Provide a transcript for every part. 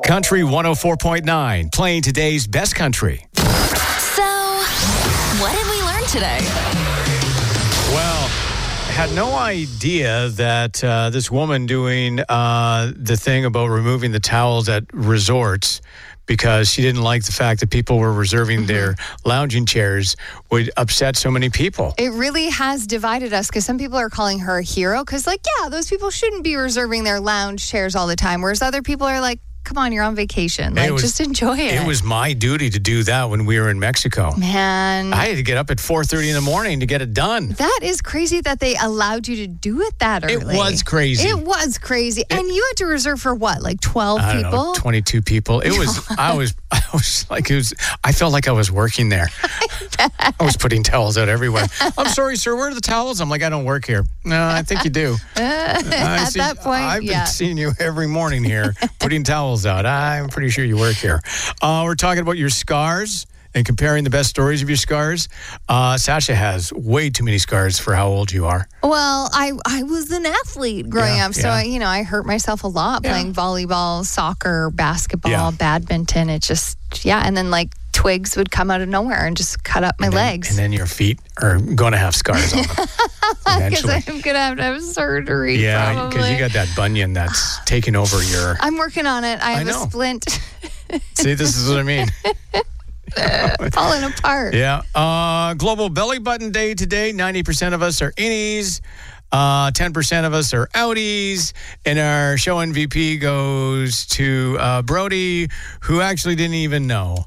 Country 104.9, playing today's best country. So, what did we learn today? Well, I had no idea that this woman doing the thing about removing the towels at resorts because she didn't like the fact that people were reserving their lounging chairs would upset so many people. It really has divided us because some people are calling her a hero because, those people shouldn't be reserving their lounge chairs all the time, whereas other people are like, come on, you're on vacation. Just enjoy it. It was my duty to do that when we were in Mexico. Man. I had to get up at 4:30 in the morning to get it done. That is crazy that they allowed you to do it that early. It was crazy. It was crazy. And you had to reserve for what, 12 I people? don't know, 22 people. It was, I felt like I was working there. I was putting towels out everywhere. I'm sorry, sir, where are the towels? I'm like, I don't work here. No, I think you do. At that point, I've been seeing you every morning here putting towels out. I'm pretty sure you work here. We're talking about your scars and comparing the best stories of your scars. Sasha has way too many scars for how old you are. Well, I was an athlete growing up, so I hurt myself a lot playing volleyball, soccer, basketball, badminton. It just, and then twigs would come out of nowhere and just cut up my legs. And then your feet are going to have scars on them. Because I'm going to have surgery. Yeah, because you got that bunion that's taking over your... I'm working on it. I have a splint. See, this is what I mean. Falling apart. Yeah. Global Belly Button Day today. 90% of us are innies. 10% of us are outies. And our show MVP goes to Brody, who actually didn't even know.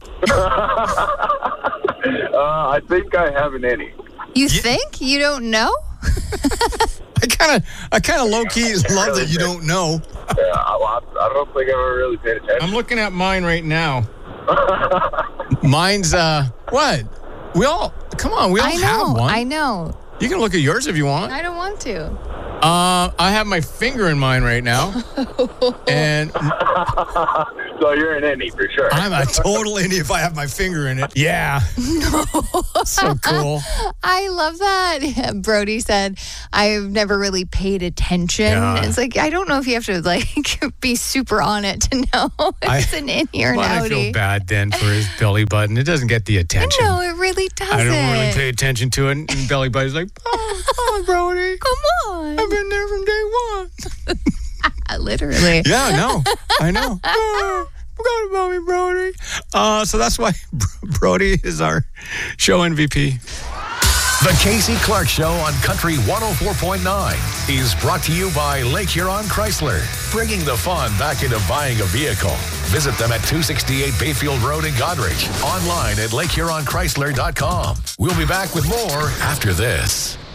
I think I have an innie. You think? You don't know? I kind of low-key love that you don't know. Yeah, I don't think I've ever really paid attention. I'm looking at mine right now. Mine's, what? We all have one. I know. You can look at yours if you want. I don't want to. I have my finger in mine right now. And so you're an innie for sure. I'm a total innie if I have my finger in it. Yeah. No. So cool. I love that. Brody said, I've never really paid attention. Yeah. It's I don't know if you have to be super on it to know if it's an innie or an outie. I feel bad then for his belly button. It doesn't get the attention. No, it really doesn't. I don't really pay attention to it. And belly button's like, oh, Brody. Come on. I've been there from day one. Literally. Yeah, no. I know. Forgot about me, Brody. So that's why Brody is our show MVP. The Casey Clark Show on Country 104.9 is brought to you by Lake Huron Chrysler, bringing the fun back into buying a vehicle. Visit them at 268 Bayfield Road in Goderich. Online at lakehuronchrysler.com. We'll be back with more after this.